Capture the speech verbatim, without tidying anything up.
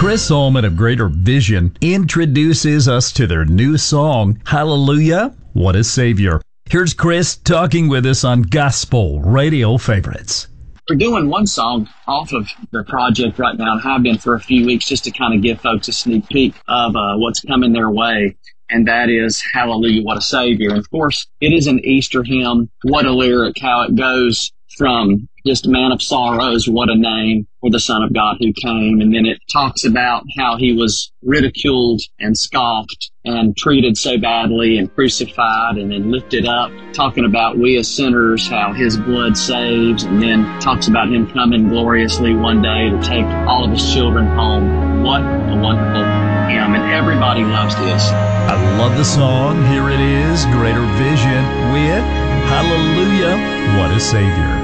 Chris Allman of Greater Vision introduces us to their new song, Hallelujah, What a Savior. Here's Chris talking with us on Gospel Radio Favorites. We're doing one song off of the project right now, and have been for a few weeks, just to kind of give folks a sneak peek of uh, what's coming their way. And that is Hallelujah, What a Savior. And of course, it is an Easter hymn. What a lyric, how it goes from just Man of Sorrows, what a name for the Son of God who came. And then it talks about how he was ridiculed and scoffed and treated so badly and crucified and then lifted up, talking about we as sinners, how his blood saves, and then talks about him coming gloriously one day to take all of his children home. What a wonderful hymn, and everybody loves this. I love the song. Here it is, Greater Vision with Hallelujah, What a Savior.